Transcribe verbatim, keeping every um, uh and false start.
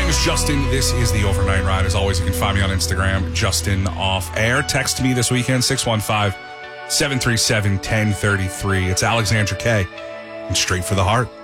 name is Justin. This is the Overnight Ride. As always, you can find me on Instagram, Justin Off Air. Text me this weekend, six one five, seven three seven, one zero three three. It's Alexandra K. and Straight for the Heart.